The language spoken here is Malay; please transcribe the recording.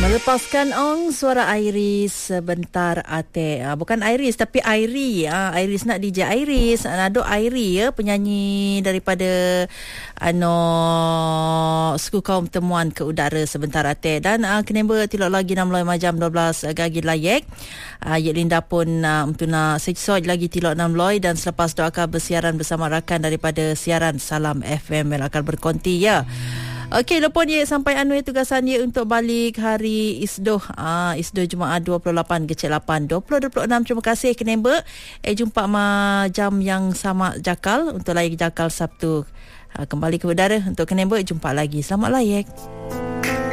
Melepaskan suara Iris sebentar ate. Bukan Iris tapi Airi. Iris nak DJ Iris. Nado Airi ya, penyanyi daripada Suku Kaum Temuan ke Udara sebentar ate. Dan kenapa tilok lagi 6 jam 12 gagi layak. Yek Linda pun untuk nak sejauh lagi tilok 6 dan selepas tu akan bersiaran bersama rakan daripada siaran Salam FM yang akan berkonti ya. Okey, lepas dia sampai tugasan dia untuk balik hari Isdoh. Isdoh Jumaat 28 kecil 8 2026. Terima kasih kenapa. Jumpa jam yang sama jakal untuk layak jakal Sabtu. Kembali ke udara untuk kenapa. Jumpa lagi. Selamat layak.